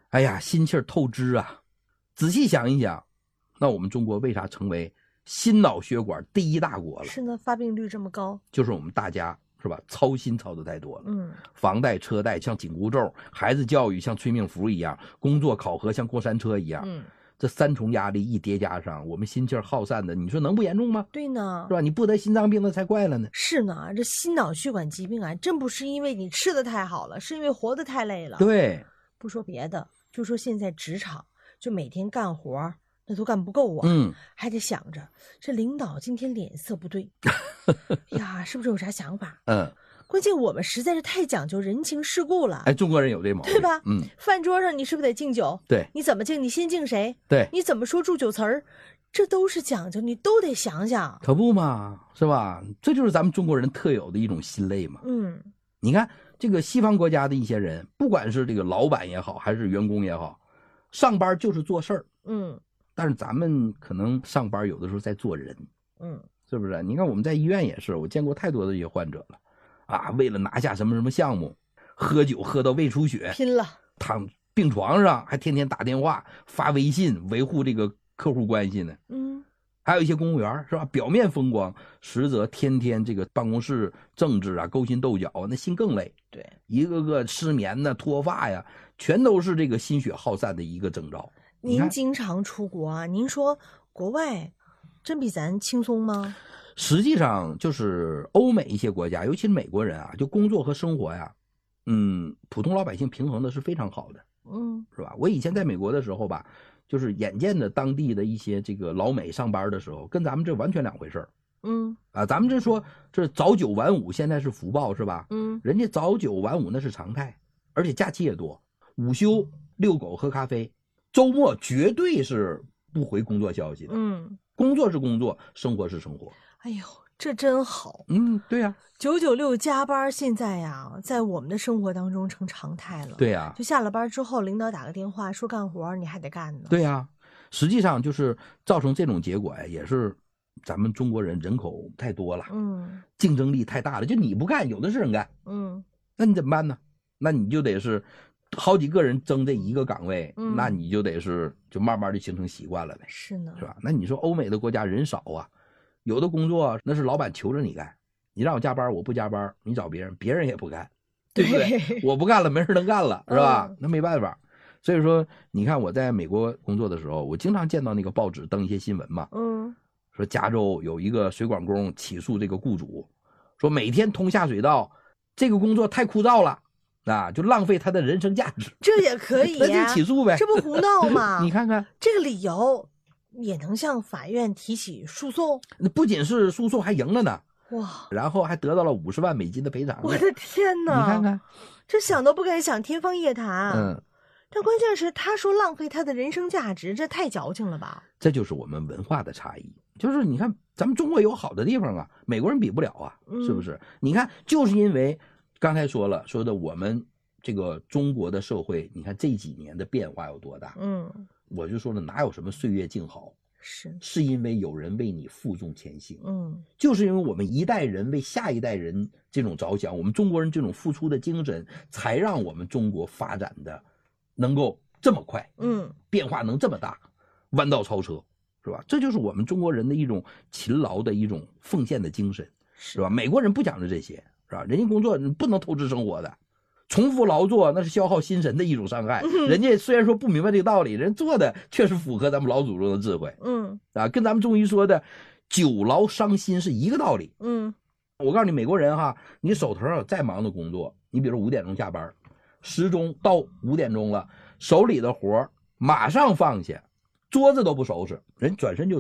哎呀，心气儿透支啊！仔细想一想，那我们中国为啥成为心脑血管第一大国了？ 是呢，发病率这么高， 就是我们大家是吧，操心操得太多了。房贷车贷像紧箍咒，孩子教育像催命符一样，工作考核像过山车一样。这三重压力一叠加上，我们心气儿耗散的，你说能不严重吗？ 对呢， 是吧？你不得心脏病那才怪了呢。 是呢，这心脑血管疾病啊，真不是因为你吃的太好了，是因为活得太累了。 对， 不说别的，就说现在职场，就每天干活那都干不够啊，还得想着这领导今天脸色不对呀，是不是有啥想法？关键我们实在是太讲究人情世故了。 哎，中国人有这毛病， 对吧？饭桌上你是不是得敬酒？ 对， 你怎么敬？你先敬谁？ 对， 你怎么说祝酒词儿？这都是讲究，你都得想想。 可不嘛，是吧？这就是咱们中国人特有的一种心累嘛。你看这个西方国家的一些人，不管是这个老板也好，还是员工也好，上班就是做事儿。但是咱们可能上班有的时候在做人。是不是？你看我们在医院也是，我见过太多的这些患者了。啊，为了拿下什么什么项目，喝酒喝到胃出血， 拼了， 躺病床上还天天打电话发微信维护这个客户关系呢。还有一些公务员是吧，表面风光，实则天天这个办公室政治啊，勾心斗角，那心更累。 对， 一个个失眠呢，脱发呀，全都是这个心血耗散的一个征兆。 您经常出国啊，您说国外真比咱轻松吗？ 实际上就是欧美一些国家，尤其是美国人啊，就工作和生活呀，普通老百姓平衡的是非常好的。是吧？我以前在美国的时候吧，就是眼见着当地的一些这个老美上班的时候，跟咱们这完全两回事儿。咱们这说这早九晚五现在是福报是吧？人家早九晚五那是常态，而且假期也多，午休遛狗喝咖啡，周末绝对是不回工作消息的。工作是工作，生活是生活。 哎呦，这真好。 对呀 ，996加班现在呀，在我们的生活当中成常态了。 对呀， 就下了班之后，领导打个电话说干活，你还得干呢。 对呀，实际上就是造成这种结果呀，也是咱们中国人人口太多了，竞争力太大了，就你不干，有的是人干，那你怎么办呢？那你就得是好几个人争这一个岗位，那你就得是就慢慢的形成习惯了呗。 是呢， 是吧？那你说欧美的国家人少啊。有的工作那是老板求着你干，你让我加班我不加班，你找别人，别人也不干，对不对？我不干了，没人能干了，是吧？那没办法。所以说，你看我在美国工作的时候，我经常见到那个报纸登一些新闻嘛，说加州有一个水管工起诉这个雇主，说每天通下水道，这个工作太枯燥了，啊，就浪费他的人生价值。 这也可以呀， 那就起诉呗， 这不胡闹吗？ 你看看这个理由。也能向法院提起诉讼？ 不仅是诉讼，还赢了呢。 哇！ 然后还得到了50万美金的赔偿。 我的天哪！ 你看看， 这想都不敢想，天方夜谭。但关键是他说浪费他的人生价值，这太矫情了吧？ 这就是我们文化的差异。就是你看，咱们中国有好的地方啊，美国人比不了啊，是不是？你看，就是因为刚才说的我们这个中国的社会，你看这几年的变化有多大？我就说了，哪有什么岁月静好，是因为有人为你负重前行。就是因为我们一代人为下一代人这种着想，我们中国人这种付出的精神，才让我们中国发展的能够这么快，变化能这么大，弯道超车，是吧？这就是我们中国人的一种勤劳的一种奉献的精神，是吧？美国人不讲究这些，是吧？人家工作不能透支生活的。重复劳作那是消耗心神的一种伤害，人家虽然说不明白这个道理，人做的确实符合咱们老祖宗的智慧，跟咱们中医说的久劳伤心是一个道理。我告诉你，美国人哈，你手头上有再忙的工作，你比如5点钟下班，时钟到5点钟了，手里的活马上放下，桌子都不收拾，人转身就